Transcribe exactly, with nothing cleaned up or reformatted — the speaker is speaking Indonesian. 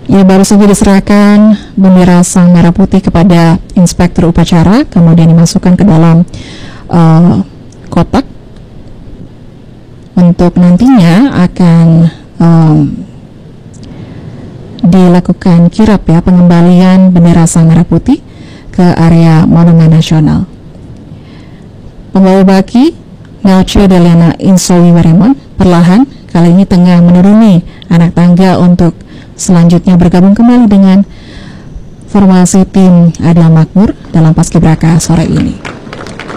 Ya, baru saja diserahkan bendera Sang Merah Putih kepada Inspektur Upacara, kemudian dimasukkan ke dalam uh, kotak untuk nantinya akan um, dilakukan kirap ya, pengembalian bendera Sang Merah Putih ke area Monumen Nasional. Pembawa baki Melchio Deliana Insowi Waremon perlahan kali ini tengah menuruni anak tangga untuk selanjutnya bergabung kembali dengan formasi tim Adil Makmur dalam Paskibraka sore ini.